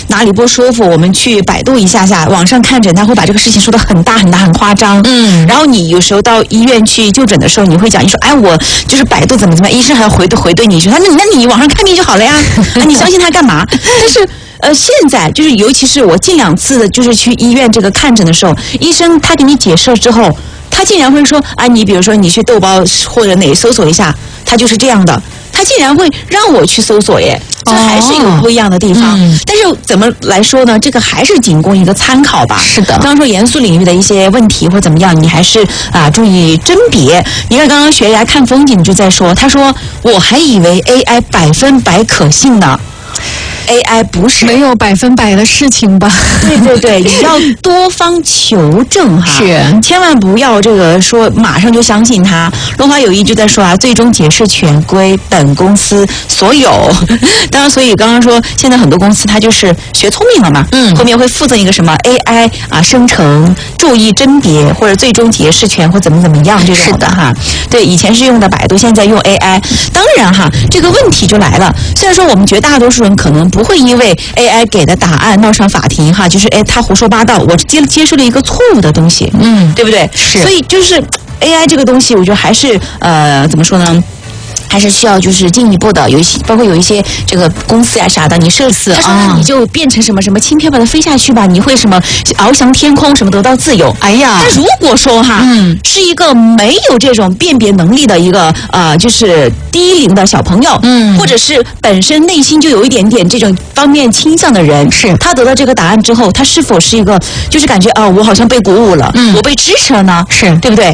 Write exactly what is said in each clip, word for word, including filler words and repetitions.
哪里不舒服，我们去百度一下下，网上看诊他会把这个事情说得很大很大很夸张。嗯，然后你有时候到医院去就诊的时候，你会讲，你说哎我就是百度怎么怎么样，医生还要回对回对你说，那你那你网上看病就好了呀，啊、你相信他干嘛？但是。呃，现在就是，尤其是我近两次就是去医院这个看诊的时候，医生他给你解释了之后，他竟然会说啊，你比如说你去豆包或者哪搜索一下，他就是这样的，他竟然会让我去搜索耶，这还是有不一样的地方。哦嗯、但是怎么来说呢？这个还是仅供一个参考吧。是的，刚刚说严肃领域的一些问题或怎么样，你还是啊注意甄别。你看刚刚学牙看风景就在说，他说我还以为 A I 百分百可信呢。A I 不是没有百分百的事情吧？ 对对对，你要多方求证哈，是，千万不要这个说马上就相信它。龙华有一就在说啊，最终解释权归本公司所有。当然，所以刚刚说现在很多公司它就是学聪明了嘛，嗯，后面会附赠一个什么 A I 啊生成，注意甄别或者最终解释权或怎么怎么样这种的哈。对，以前是用的百度，现在用 A I。当然哈，这个问题就来了。虽然说我们绝大多数人可能不会因为 A I 给的答案闹上法庭哈，就是哎他胡说八道，我接接受了一个错误的东西，嗯，对不对？是。所以就是 A I 这个东西，我觉得还是呃怎么说呢？还是需要就是进一步的，有一些包括有一些这个公司呀、啊、啥的，你设置，他说、啊、你就变成什么什么轻飘飘的飞下去吧，你会什么翱翔天空，什么得到自由。哎呀，但如果说哈，嗯，是一个没有这种辨别能力的一个呃，就是低龄的小朋友，嗯，或者是本身内心就有一点点这种方面倾向的人，是他得到这个答案之后，他是否是一个就是感觉啊、呃，我好像被鼓舞了，嗯，我被支持了呢？是对不对？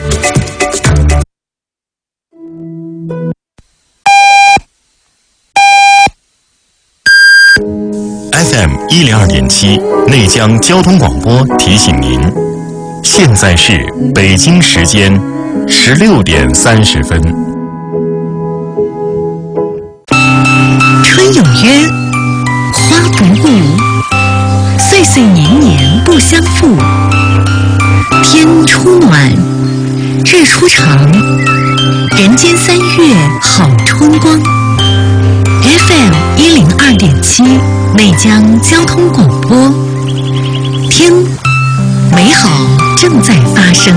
F M 一零二点七内江交通广播提醒您，现在是北京时间十六点三十分。 春有约，花不误，岁岁年年不相负。天初暖，日初长，人间三月好春光。F M 一零二点七内江交通广播，听美好正在